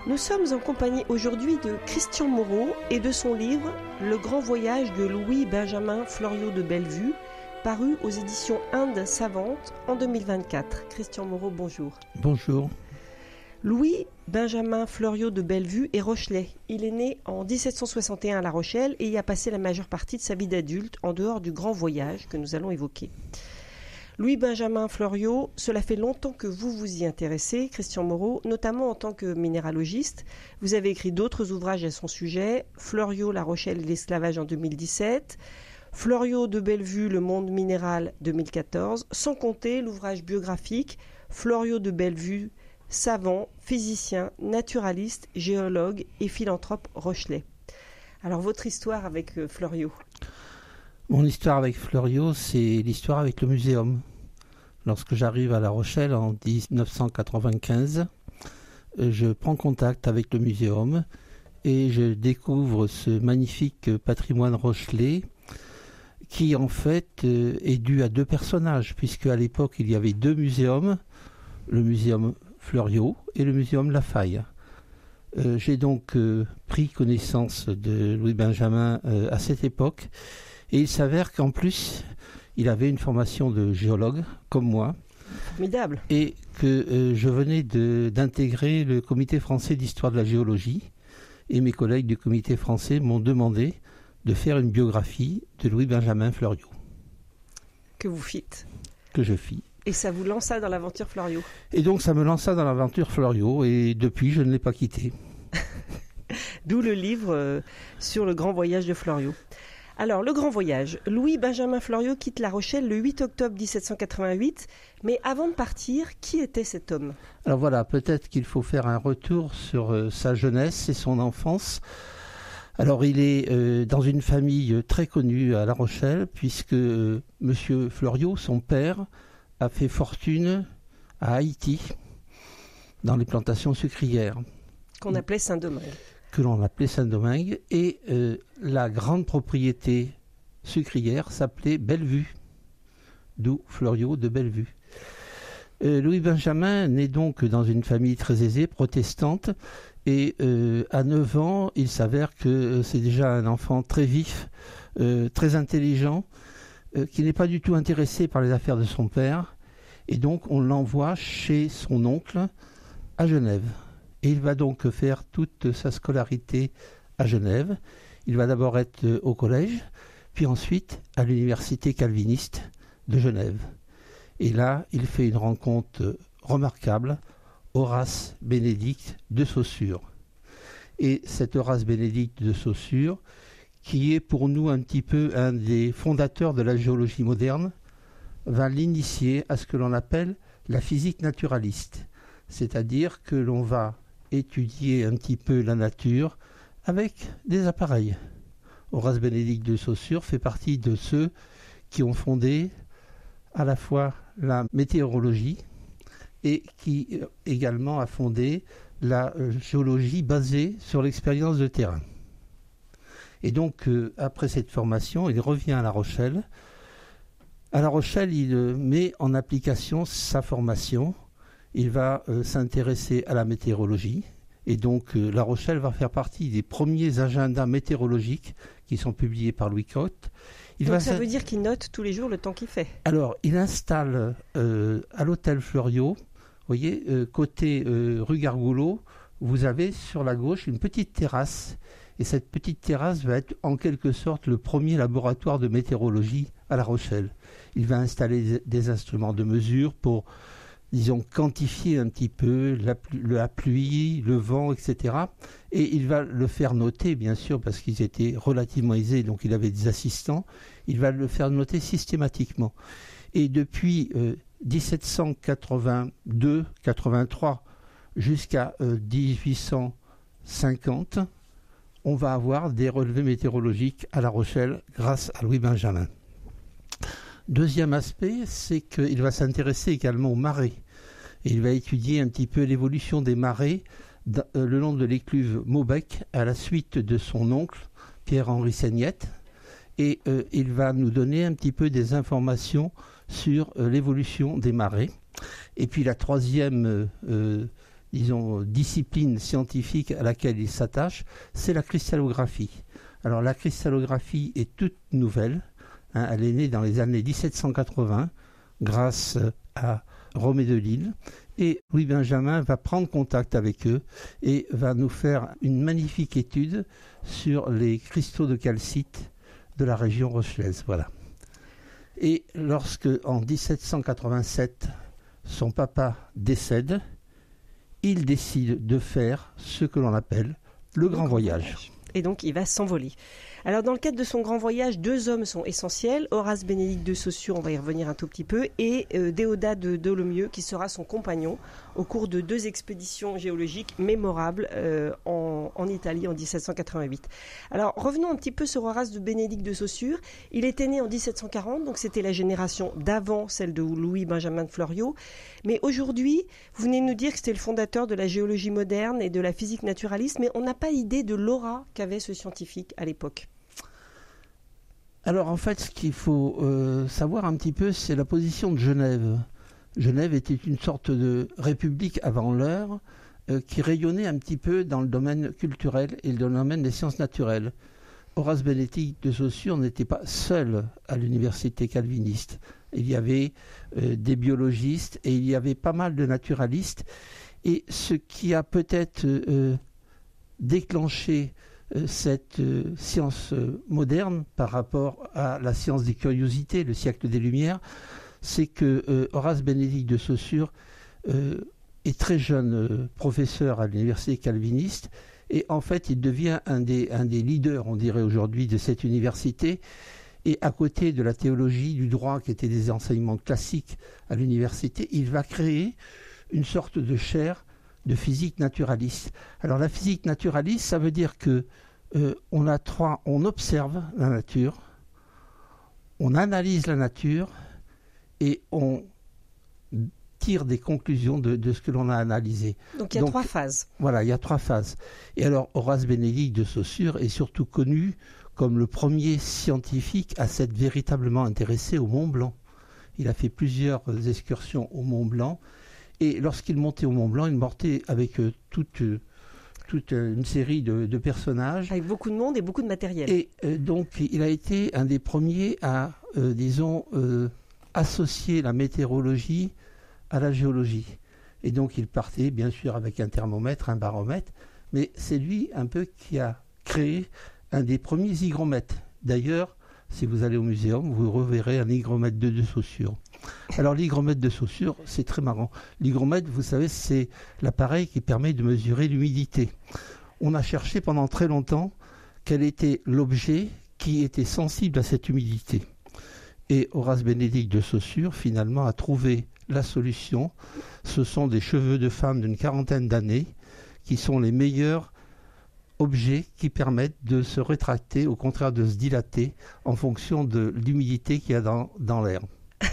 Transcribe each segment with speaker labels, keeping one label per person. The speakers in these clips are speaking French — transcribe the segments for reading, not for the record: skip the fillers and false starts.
Speaker 1: Nous sommes en compagnie aujourd'hui de Christian Moreau et de son livre « Le grand voyage de Louis-Benjamin Fleuriot de Bellevue », paru aux éditions Inde Savante en 2024. Christian Moreau, bonjour.
Speaker 2: Bonjour.
Speaker 1: Louis-Benjamin Fleuriot de Bellevue est rochelais. Il est né en 1761 à La Rochelle et y a passé la majeure partie de sa vie d'adulte en dehors du grand voyage que nous allons évoquer. Louis-Benjamin Fleuriot, cela fait longtemps que vous vous y intéressez, Christian Moreau, notamment en tant que minéralogiste. Vous avez écrit d'autres ouvrages à son sujet, Fleuriot, La Rochelle et l'esclavage en 2017, Fleuriot de Bellevue, Le monde minéral 2014, sans compter l'ouvrage biographique Fleuriot de Bellevue, savant, physicien, naturaliste, géologue et philanthrope rochelais. Alors votre histoire avec Fleuriot?
Speaker 2: Mon histoire avec Fleuriot, c'est l'histoire avec le muséum. Lorsque j'arrive à La Rochelle en 1995, je prends contact avec le muséum et je découvre ce magnifique patrimoine rochelais qui en fait est dû à deux personnages, puisque à l'époque il y avait deux muséums, le muséum Fleuriot et le muséum Lafaille. J'ai donc pris connaissance de Louis-Benjamin à cette époque. Et il s'avère qu'en plus, il avait une formation de géologue, comme moi.
Speaker 1: Formidable.
Speaker 2: Et que je venais d'intégrer le comité français d'histoire de la géologie. Et mes collègues du comité français m'ont demandé de faire une biographie de Louis-Benjamin Fleuriot.
Speaker 1: Que vous fîtes.
Speaker 2: Que je fis.
Speaker 1: Et ça vous lança dans l'aventure Fleuriot.
Speaker 2: Et donc ça me lança dans l'aventure Fleuriot. Et depuis, je ne l'ai pas quitté.
Speaker 1: D'où le livre sur le grand voyage de Fleuriot. Alors, le grand voyage. Louis-Benjamin Fleuriot quitte La Rochelle le 8 octobre 1788. Mais avant de partir, qui était cet homme?
Speaker 2: Alors voilà, peut-être qu'il faut faire un retour sur sa jeunesse et son enfance. Alors, il est dans une famille très connue à La Rochelle, puisque Monsieur Fleuriot, son père, a fait fortune à Haïti, dans les plantations sucrières.
Speaker 1: Qu'on appelait Saint-Domingue.
Speaker 2: Que l'on appelait Saint-Domingue, et la grande propriété sucrière s'appelait Bellevue, d'où Fleuriot de Bellevue. Louis-Benjamin naît donc dans une famille très aisée, protestante, et à 9 ans, il s'avère que c'est déjà un enfant très vif, très intelligent, qui n'est pas du tout intéressé par les affaires de son père, et donc on l'envoie chez son oncle à Genève. Et il va donc faire toute sa scolarité à Genève. Il va d'abord être au collège, puis ensuite à l'université calviniste de Genève. Et là, il fait une rencontre remarquable, Horace Bénédict de Saussure. Et cet Horace Bénédict de Saussure, qui est pour nous un petit peu un des fondateurs de la géologie moderne, va l'initier à ce que l'on appelle la physique naturaliste. C'est-à-dire que l'on va étudier un petit peu la nature avec des appareils. Horace Bénédict de Saussure fait partie de ceux qui ont fondé à la fois la météorologie et qui également a fondé la géologie basée sur l'expérience de terrain. Et donc, après cette formation, il revient à La Rochelle. À La Rochelle, il met en application sa formation. Il va s'intéresser à la météorologie et donc La Rochelle va faire partie des premiers agendas météorologiques qui sont publiés par Louis Cotte.
Speaker 1: Donc ça veut dire qu'il note tous les jours le temps qu'il fait.
Speaker 2: Alors, il installe à l'hôtel Fleuriot, vous voyez, côté rue Gargoulot, vous avez sur la gauche une petite terrasse. Et cette petite terrasse va être en quelque sorte le premier laboratoire de météorologie à La Rochelle. Il va installer des instruments de mesure pour, disons, quantifier un petit peu la pluie, le vent, etc. Et il va le faire noter, bien sûr, parce qu'ils étaient relativement aisés, donc il avait des assistants. Il va le faire noter systématiquement. Et depuis 1782-83 jusqu'à 1850, on va avoir des relevés météorologiques à La Rochelle grâce à Louis-Benjamin. Deuxième aspect, c'est qu'il va s'intéresser également aux marées. Et il va étudier un petit peu l'évolution des marées le long de l'écluve Maubec à la suite de son oncle, Pierre-Henri Seignette. Et il va nous donner un petit peu des informations sur l'évolution des marées. Et puis la troisième discipline scientifique à laquelle il s'attache, c'est la cristallographie. Alors la cristallographie est toute nouvelle, elle est née dans les années 1780 grâce à Romée de Lille, et Louis Benjamin va prendre contact avec eux et va nous faire une magnifique étude sur les cristaux de calcite de la région rochelaise. Voilà. Et lorsque, en 1787, son papa décède, il décide de faire ce que l'on appelle le grand voyage.
Speaker 1: Et donc, il va s'envoler. Alors, dans le cadre de son grand voyage, 2 hommes sont essentiels. Horace Bénédict de Saussure, on va y revenir un tout petit peu, et Déodat de Dolomieu, qui sera son compagnon au cours de 2 expéditions géologiques mémorables en Italie en 1788. Alors, revenons un petit peu sur Horace de Bénédict de Saussure. Il était né en 1740, donc c'était la génération d'avant celle de Louis Benjamin de Fleuriot. Mais aujourd'hui, vous venez de nous dire que c'était le fondateur de la géologie moderne et de la physique naturaliste, mais on n'a pas idée de l'aura qu'avait ce scientifique à l'époque.
Speaker 2: Alors en fait, ce qu'il faut savoir un petit peu, c'est la position de Genève. Genève était une sorte de république avant l'heure qui rayonnait un petit peu dans le domaine culturel et le domaine des sciences naturelles. Horace Bénédict de Saussure n'était pas seul à l'université calviniste. Il y avait des biologistes et il y avait pas mal de naturalistes. Et ce qui a peut-être déclenché cette science moderne par rapport à la science des curiosités, le siècle des Lumières, c'est que Horace Bénédict de Saussure est très jeune professeur à l'université calviniste et en fait il devient un des leaders, on dirait aujourd'hui, de cette université. Et à côté de la théologie, du droit qui étaient des enseignements classiques à l'université, il va créer une sorte de chaire de physique naturaliste. Alors la physique naturaliste, ça veut dire que on observe la nature, on analyse la nature et on tire des conclusions de ce que l'on a analysé.
Speaker 1: Donc il y a 3 phases.
Speaker 2: Voilà, il y a 3 phases. Et alors Horace Bénédict de Saussure est surtout connu comme le premier scientifique à s'être véritablement intéressé au Mont Blanc. Il a fait plusieurs excursions au Mont Blanc. Et lorsqu'il montait au Mont Blanc, il montait avec toute une série de personnages.
Speaker 1: Avec beaucoup de monde et beaucoup de matériel.
Speaker 2: Et donc, il a été un des premiers à, associer la météorologie à la géologie. Et donc, il partait, bien sûr, avec un thermomètre, un baromètre. Mais c'est lui, un peu, qui a créé un des premiers hygromètres. D'ailleurs, si vous allez au muséum, vous reverrez un hygromètre de Saussure. Alors l'hygromètre de Saussure, c'est très marrant. L'hygromètre, vous savez, c'est l'appareil qui permet de mesurer l'humidité. On a cherché pendant très longtemps quel était l'objet qui était sensible à cette humidité. Et Horace Bénédict de Saussure, finalement, a trouvé la solution. Ce sont des cheveux de femme d'une 40aine d'années qui sont les meilleurs objets qui permettent de se rétracter, au contraire de se dilater, en fonction de l'humidité qu'il y a dans l'air.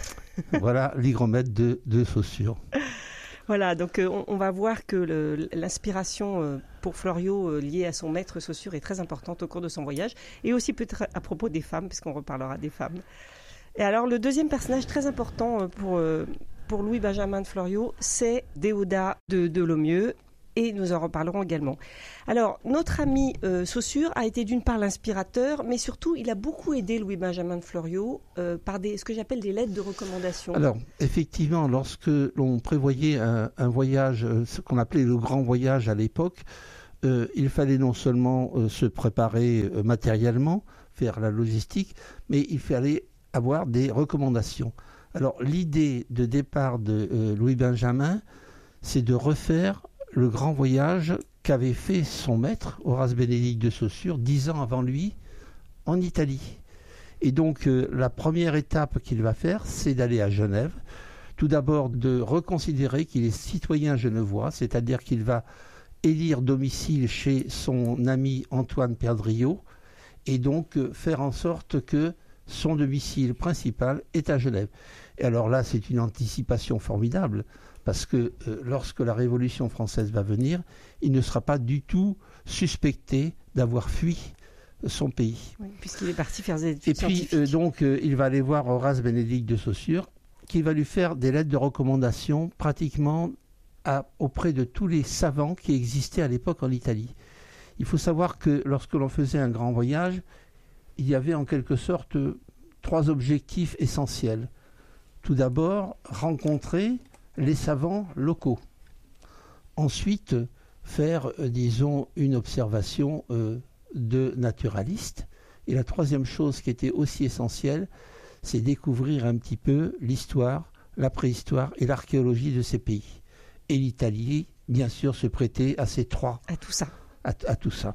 Speaker 2: Voilà l'hygromètre de Saussure.
Speaker 1: Voilà, donc on va voir que l'inspiration pour Fleuriot liée à son maître Saussure est très importante au cours de son voyage, et aussi peut-être à propos des femmes, puisqu'on reparlera des femmes. Et alors le deuxième personnage très important pour Louis Benjamin de Fleuriot, c'est Déodat de Dolomieu, et nous en reparlerons également. Alors, notre ami Saussure a été d'une part l'inspirateur, mais surtout, il a beaucoup aidé Louis Benjamin de Fleuriot par ce que j'appelle des lettres de recommandation.
Speaker 2: Alors, effectivement, lorsque l'on prévoyait un voyage, ce qu'on appelait le grand voyage à l'époque, il fallait non seulement se préparer matériellement, faire la logistique, mais il fallait avoir des recommandations. Alors, l'idée de départ de Louis Benjamin, c'est de refaire le grand voyage qu'avait fait son maître, Horace Bénédict de Saussure, 10 ans avant lui, en Italie. Et donc, la première étape qu'il va faire, c'est d'aller à Genève. Tout d'abord, de reconsidérer qu'il est citoyen genevois, c'est-à-dire qu'il va élire domicile chez son ami Antoine Perdriau, et donc faire en sorte que son domicile principal est à Genève. Et alors là, c'est une anticipation formidable, parce que lorsque la Révolution française va venir, il ne sera pas du tout suspecté d'avoir fui son pays.
Speaker 1: Oui, puisqu'il est parti faire des études
Speaker 2: scientifiques. Et puis, donc, il va aller voir Horace Bénédict de Saussure, qui va lui faire des lettres de recommandation pratiquement auprès de tous les savants qui existaient à l'époque en Italie. Il faut savoir que lorsque l'on faisait un grand voyage, il y avait en quelque sorte 3 objectifs essentiels. Tout d'abord, rencontrer les savants locaux. Ensuite, faire, disons, une observation de naturaliste. Et la 3e chose qui était aussi essentielle, c'est découvrir un petit peu l'histoire, la préhistoire et l'archéologie de ces pays. Et l'Italie, bien sûr, se prêtait à ces 3.
Speaker 1: À tout ça.
Speaker 2: À tout ça.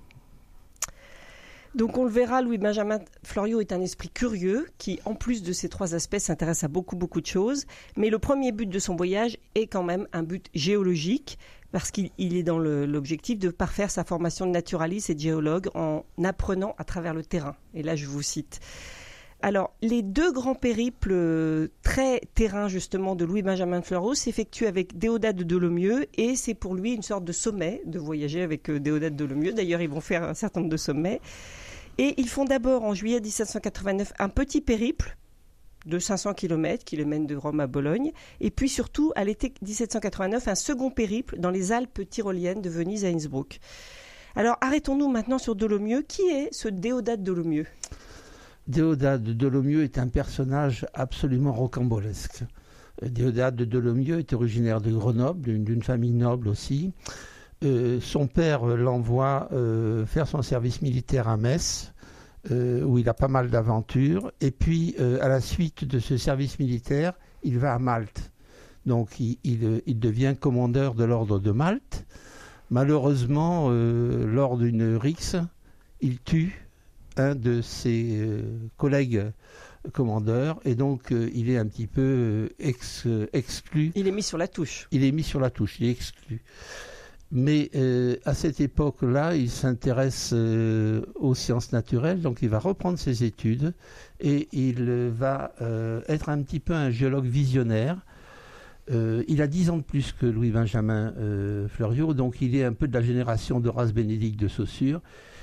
Speaker 1: Donc on le verra, Louis-Benjamin Fleuriot est un esprit curieux qui, en plus de ces 3 aspects, s'intéresse à beaucoup de choses. Mais le premier but de son voyage est quand même un but géologique, parce qu'il est dans l'objectif de parfaire sa formation de naturaliste et de géologue en apprenant à travers le terrain. Et là, je vous cite. Alors, les 2 grands périples très terrain, justement, de Louis-Benjamin Fleuriot s'effectuent avec Déodat de Dolomieu, et c'est pour lui une sorte de sommet de voyager avec Déodat de Dolomieu. D'ailleurs, ils vont faire un certain nombre de sommets. Et ils font d'abord, en juillet 1789, un petit périple de 500 km qui le mène de Rome à Bologne. Et puis surtout, à l'été 1789, un second périple dans les Alpes tyroliennes de Venise à Innsbruck. Alors, arrêtons-nous maintenant sur Dolomieu. Qui est ce Déodat de Dolomieu ?
Speaker 2: Déodat de Dolomieu est un personnage absolument rocambolesque. Déodat de Dolomieu est originaire de Grenoble, d'une famille noble aussi. Son père l'envoie faire son service militaire à Metz, où il a pas mal d'aventures. Et puis, à la suite de ce service militaire, il va à Malte. Donc, il devient commandeur de l'ordre de Malte. Malheureusement, lors d'une rixe, il tue un de ses collègues commandeurs, et donc il est un petit peu exclu.
Speaker 1: Il est mis sur la touche.
Speaker 2: Il est mis sur la touche, il est exclu. Mais à cette époque-là, il s'intéresse aux sciences naturelles, donc il va reprendre ses études et il va être un petit peu un géologue visionnaire. Il a 10 ans de plus que Louis-Benjamin Fleuriot, donc il est un peu de la génération d'Horace Bénédict de Saussure.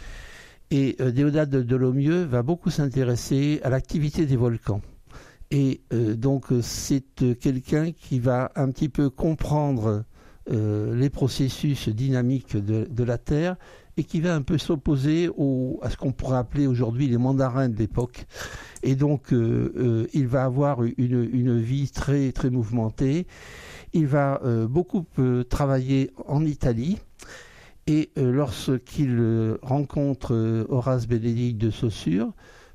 Speaker 2: Et Déodat de Dolomieu va beaucoup s'intéresser à l'activité des volcans. Et donc c'est quelqu'un qui va un petit peu comprendre les processus dynamiques de la Terre et qui va un peu s'opposer à ce qu'on pourrait appeler aujourd'hui les mandarins de l'époque. Et donc il va avoir une vie très, très mouvementée. Il va beaucoup travailler en Italie. Et lorsqu'il rencontre Horace Bénédict de Saussure,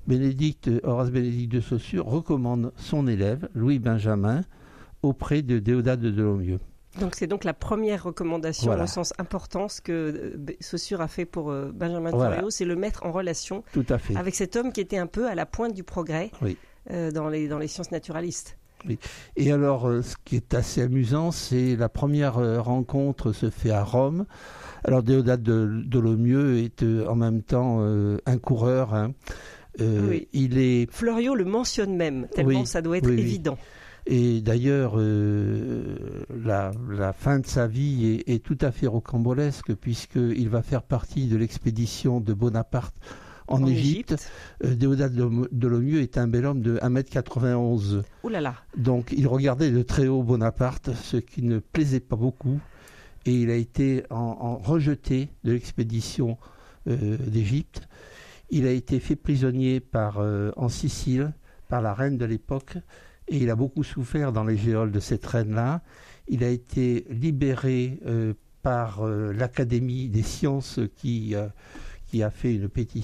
Speaker 2: Horace Bénédict de Saussure recommande son élève, Louis-Benjamin, auprès de Déodat de Dolomieu.
Speaker 1: Donc c'est donc la première recommandation,
Speaker 2: voilà,
Speaker 1: au sens importance que Saussure a fait pour Benjamin Fleuriot, voilà, c'est le mettre en relation avec cet homme qui était un peu à la pointe du progrès, oui, dans les sciences naturalistes.
Speaker 2: Oui. Et alors, ce qui est assez amusant, c'est la première rencontre se fait à Rome. Alors, Déodat de Dolomieu est en même temps un coureur. Hein.
Speaker 1: Oui. Fleuriot le mentionne même, tellement ça doit être évident.
Speaker 2: Et d'ailleurs, la fin de sa vie est tout à fait rocambolesque, puisqu'il va faire partie de l'expédition de Bonaparte en Égypte. Déodat de Dolomieu est un bel homme de 1,91 m.
Speaker 1: Ouh là là.
Speaker 2: Donc il regardait de très haut Bonaparte, ce qui ne plaisait pas beaucoup. Et il a été rejeté de l'expédition d'Égypte. Il a été fait prisonnier en Sicile par la reine de l'époque. Et il a beaucoup souffert dans les geôles de cette reine-là. Il a été libéré par l'Académie des sciences qui a fait une pétition